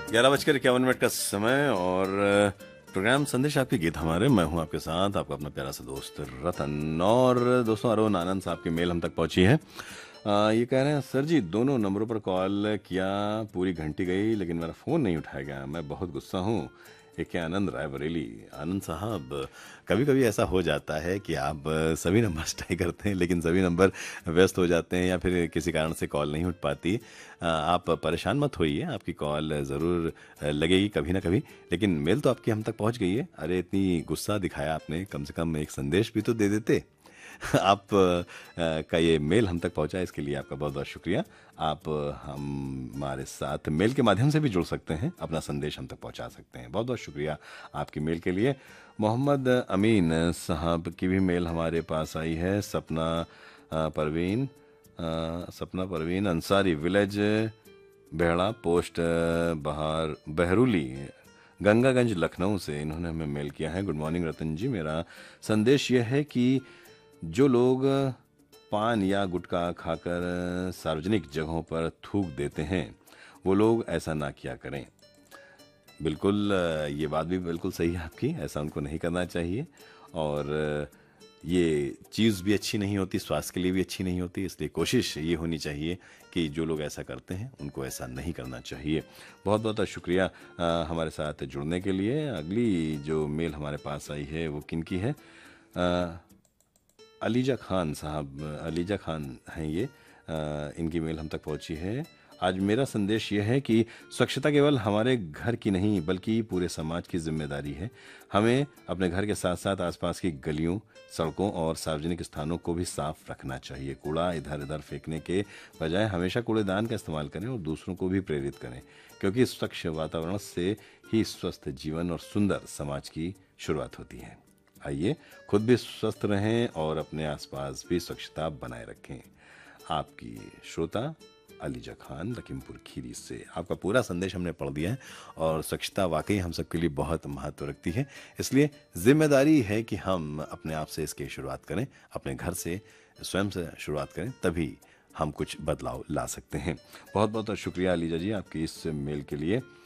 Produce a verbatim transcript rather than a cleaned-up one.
ग्यारह बजकर इक्यावन मिनट का समय और प्रोग्राम संदेश आपके गीत हमारे। मैं हूं आपके साथ आपका अपना प्यारा सा दोस्त रतन। और दोस्तों, अरुण आनंद साहब की मेल हम तक पहुंची है। आ, ये कह रहे हैं, सर जी दोनों नंबरों पर कॉल किया, पूरी घंटी गई लेकिन मेरा फ़ोन नहीं उठाया गया। मैं बहुत गुस्सा हूँ। ये क्या आनंद रायबरेली। आनंद साहब, कभी कभी ऐसा हो जाता है कि आप सभी नंबर ट्राई करते हैं लेकिन सभी नंबर व्यस्त हो जाते हैं या फिर किसी कारण से कॉल नहीं उठ पाती। आप परेशान मत होइए, आपकी कॉल ज़रूर लगेगी कभी ना कभी। लेकिन मेल तो आपकी हम तक पहुंच गई है। अरे इतनी गुस्सा दिखाया आपने, कम से कम एक संदेश भी तो दे देते। आप अ, का ये मेल हम तक पहुंचा, इसके लिए आपका बहुत बहुत शुक्रिया। आप अ, हम हमारे साथ मेल के माध्यम से भी जुड़ सकते हैं, अपना संदेश हम तक पहुंचा सकते हैं। बहुत बहुत शुक्रिया आपकी मेल के लिए। मोहम्मद अमीन साहब की भी मेल हमारे पास आई है। सपना अ, परवीन अ, सपना परवीन अंसारी, विलेज बेहड़ा, पोस्ट अ, बहार बहरुली, गंगागंज, लखनऊ से इन्होंने हमें मेल किया है। गुड मॉर्निंग रतन जी, मेरा संदेश यह है कि जो लोग पान या गुटखा खाकर सार्वजनिक जगहों पर थूक देते हैं, वो लोग ऐसा ना किया करें। बिल्कुल, अ, ये बात भी बिल्कुल सही है आपकी, ऐसा उनको नहीं करना चाहिए। और अ, ये चीज़ भी अच्छी नहीं होती, स्वास्थ्य के लिए भी अच्छी नहीं होती। इसलिए कोशिश ये होनी चाहिए कि जो लोग ऐसा करते हैं उनको ऐसा नहीं करना चाहिए। बहुत बहुत शुक्रिया अ, हमारे साथ जुड़ने के लिए। अगली जो मेल हमारे पास आई है वो किन की है? अ, अलीजा खान साहब, अलीजा खान हैं ये। अ, इनकी मेल हम तक पहुंची है। आज मेरा संदेश यह है कि स्वच्छता केवल हमारे घर की नहीं बल्कि पूरे समाज की जिम्मेदारी है। हमें अपने घर के साथ साथ आसपास की गलियों, सड़कों और सार्वजनिक स्थानों को भी साफ रखना चाहिए। कूड़ा इधर उधर फेंकने के बजाय हमेशा कूड़ेदान का इस्तेमाल करें और दूसरों को भी प्रेरित करें, क्योंकि स्वच्छ वातावरण से ही स्वस्थ जीवन और सुंदर समाज की शुरुआत होती है। आइए खुद भी स्वस्थ रहें और अपने आसपास भी स्वच्छता बनाए रखें। आपकी श्रोता अलीजा खान, लखीमपुर खीरी से। आपका पूरा संदेश हमने पढ़ दिया है और स्वच्छता वाकई हम सबके लिए बहुत महत्व रखती है। इसलिए जिम्मेदारी है कि हम अपने आप से इसकी शुरुआत करें, अपने घर से, स्वयं से शुरुआत करें, तभी हम कुछ बदलाव ला सकते हैं। बहुत बहुत शुक्रिया अलीजा जी आपकी इस मेल के लिए।